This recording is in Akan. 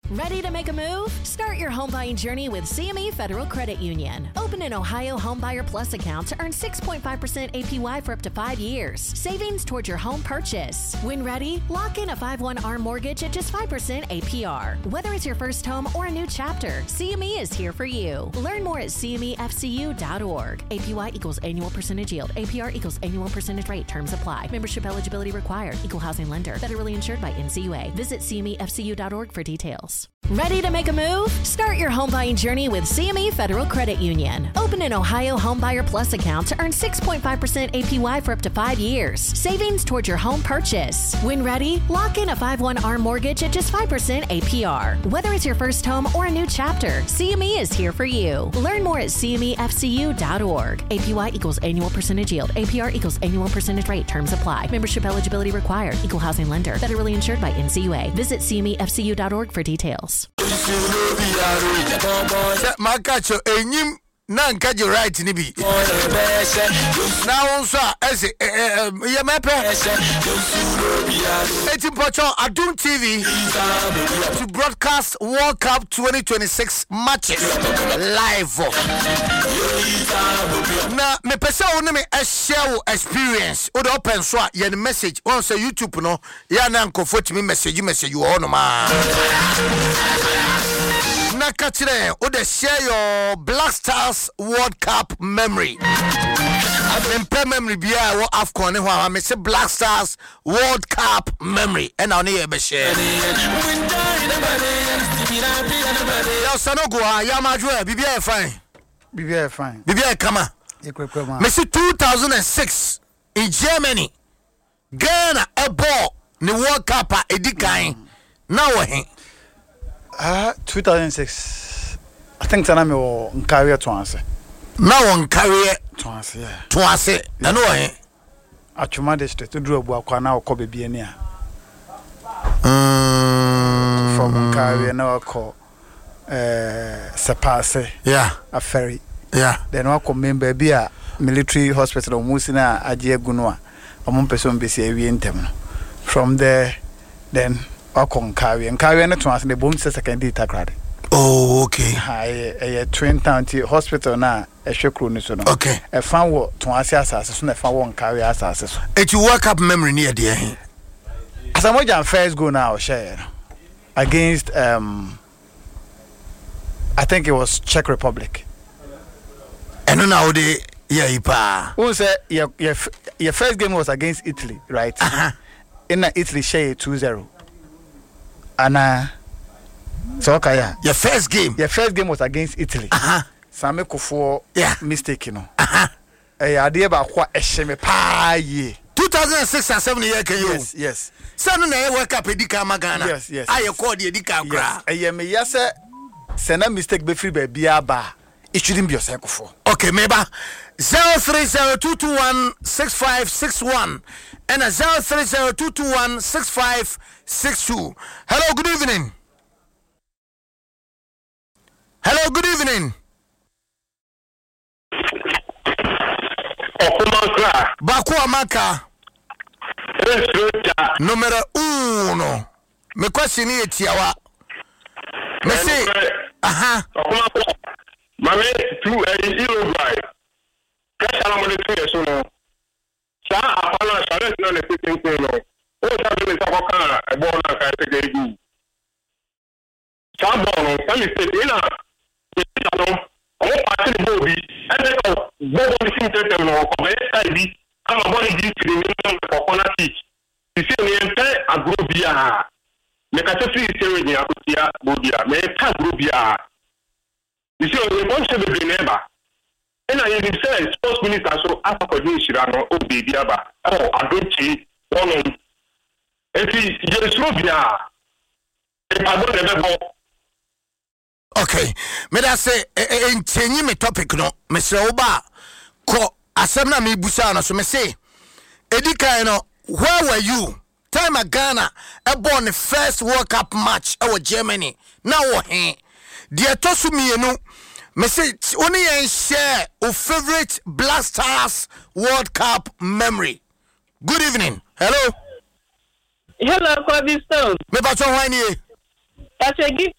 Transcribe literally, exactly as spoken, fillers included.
Ready to make a move? Start your home buying journey with C M E Federal Credit Union. Open an Ohio Homebuyer Plus account to earn six point five percent A P Y for up to five years. Savings towards your home purchase. When ready, lock in a five one A R M mortgage at just five percent A P R. Whether it's your first home or a new chapter, C M E is here for you. Learn more at C M E F C U dot org. A P Y equals annual percentage yield. A P R equals annual percentage rate. Terms apply. Membership eligibility required. Equal housing lender. Federally insured by N C U A. Visit C M E F C U dot org for details. Ready to make a move? Start your home buying journey with C M E Federal Credit Union. Open an Ohio Homebuyer Plus account to earn six point five percent A P Y for up to five years. Savings towards your home purchase. When ready, lock in a five one A R M mortgage at just five percent A P R. Whether it's your first home or a new chapter, C M E is here for you. Learn more at C M E F C U dot org. A P Y equals annual percentage yield. A P R equals annual percentage rate. Terms apply. Membership eligibility required. Equal housing lender. Federally insured by N C U A. Visit C M E F C U dot org for details. Makacho enyim na nkaje right ni bi na won so as ye mepe eighteen pocho Adum T V to broadcast World Cup twenty twenty-six matches live. Na me pese won me a share experience o de open so ye message on say YouTube no ya na nkofo timi message message wo no ma na kachire o de share your Black Stars World Cup memory. I'm in memory bia wo AFCON ne ho a me say Black Stars World Cup memory and na e be share. Ya sanogo a ya majwe bibia e fine. Bibia e fine. Bibia e kama. Ekwekwa. Me say two thousand six in Germany. Ghana a ball ni World Cup a edikan. Now we Ah, two thousand six. I think sana me wo nkawe twanse. Na wo nkawe twanse yeah. Twanse. Na no he. Atwuma district to duru abu akwa na okọ bebie ni a. Mm. From nkawe na okọ eh Sepase. Yeah. A ferry. Yeah. Then okọ member bi a military hospital omusi na aje agunu a. Omo person besi awie ntem no. From there then okon kawe kawe na twanse the bone secondary takrade. Oh, okay. Ha eh twin town hospital na ehwekro ni so no. Okay. E fan wo twanse asase so na fan wo kawe asase so. It you World Cup memory near there. Asamoja first go now share against um I think it was Czech Republic. And now they yeah ipa. Who say your your your first game was against Italy, right? Uh-huh. In Italy share two zero. Ana so okay yeah. Your first game. Your first game was against Italy. Uh-huh. Same kofo yeah. mistake you know. Uh-huh. Eh ade ba kwa ehye pa ye. two thousand six and seven year can you? Yes, yes. Sanu na World Cup edika magana. Yes, yes. I called the edika kra. Eh me yase sena mistake be free be bia ba. It shouldn't be yourself kofo. Okay, meba zero three zero two two one six five six one and a zero three zero two two one six five six two. Hello, good evening. Hello, good evening. Okumanka. Baku Amaka. Numero uno. Me question is tiawa. Me say, aha. Okumanka. Mame two a Uruguay. Cash ala mo de two years no. Sa apana challenge na le fifteen no. O sa be sa ko kan e bo na ka te ge gu. Sa bo no, sa mi se ina. E no. O party the body. And then go go the thing te no ko be sai bi. Ama body di ti ni no ko ko na ti. Ti se ni ente agrobia. Me ka te fi se we ni akutia bodia. Me ka agrobia. You see, when you want to be remember, and I say sports minister so after producing Shirano, oh baby, oh I don't see one on. If he just Rubia, if I don't ever go. Okay, me that say in change me topic no, Mister Oba, ko asemna me busana so me say, Edika no, where were you? Time a Ghana, I born the first World Cup match our Germany. Now he. Dear Tosu me no message only and share your favorite Black Stars World Cup memory. Good evening. Hello. Hello, Kobe Stone. Me patron why ni? I say give